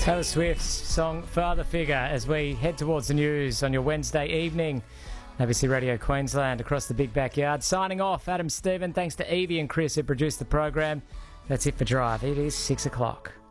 Taylor Swift's song Father Figure as we head towards the news on your Wednesday evening. ABC Radio Queensland across the big backyard. Signing off, Adam Stephen. Thanks to Evie and Chris who produced the program. That's it for Drive. It is 6 o'clock.